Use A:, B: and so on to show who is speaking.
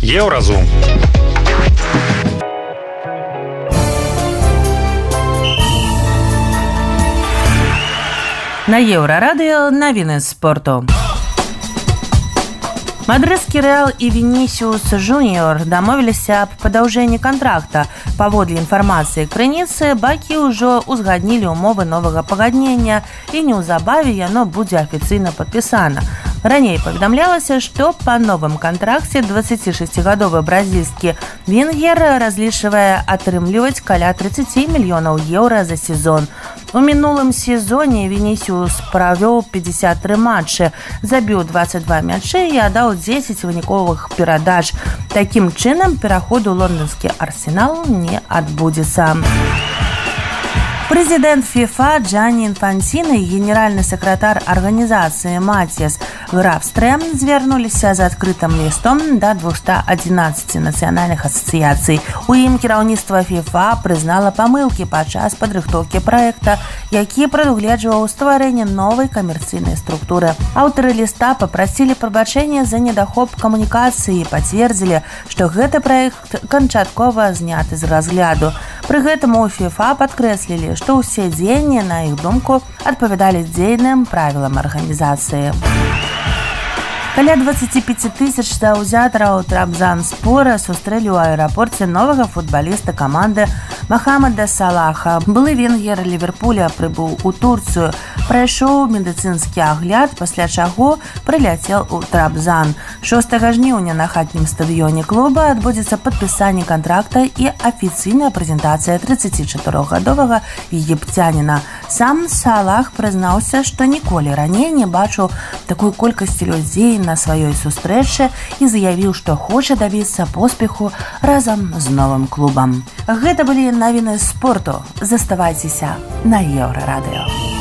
A: Еўразум.
B: На Еўрарадыё навіны спорту. Мадрыдскі Рэал і Вінісіус Жуніор дамовіліся аб падаўжэнні кантракта. Паводле інфармацыі крыніцы, бакі ўжо ўзгаднілі ўмовы новага пагаднення і неўзабаве яно будзе афіцыйна падпісана. Раней паведамлялася, што па новым кантракце 26-гадовы бразільскі венгер разлічвае атрымліваць каля 30 мільёнаў еўра за сезон. У мінулым сезоне Вінісіус правёў 53 матчы, забіў 22 мячы і аддаў 10 выніковых перадач. Такім чынам, пераход у лондонскі Арсенал не адбудзецца. Прэзідэнт ФІФА Джанні Інфантіна і генеральны сакратар арганізацыі Матіас Графстрем звярнуліся з адкрытым лістом да 211 нацыянальных асацыяцый. У ім кіраўніцтва ФІФА прызнала памылкі падчас падрыхтоўкі праекта, які прадугледжваў стварэнне новай камерцыйнай структуры. Аўтары ліста папрасілі прабачэння за недахоп камунікацыі і пацвердзілі, што гэты праект канчаткова зняты з разгляду. Пры гэтым у ФІФА падкрэслілі, што ўсе дзеянні, на іх думку, адпавядалі дзейным правілам арганізацыі. Каля 25 тысяч заўзятараў Трабзанспора сустрэлі ў аэрапорце новага футбаліста каманды Махамеда Салаха. Былы венгер Ліверпуля прыбыў у Турцыю, прайшоў медыцынскі агляд, пасля чаго прыляцеў у Трабзан. 6 жніўня на хатнім стадыёне клуба адбудзецца падпісанне кантракта і афіцыйная прэзентацыя 34-гадовага егіпцяніна. Сам Салах прызнаўся, што ніколі раней не бачыў такой колькасці людзей на сваёй сустрэчы і заявіў, што хоча дабіцца поспеху разам з новым клубам. Гэта былі навіны спорту. Заставайцеся на Еўрарадыё.